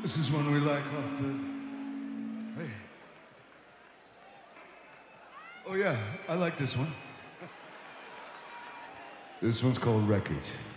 This is one we like off the... Hey. Oh yeah, I like this one. This one's called Wreckage.